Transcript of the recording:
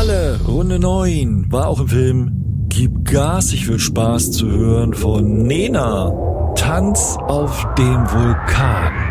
Finale, Runde 9, war auch im Film Gib Gas, ich will Spaß zu hören von Nena. Tanz auf dem Vulkan.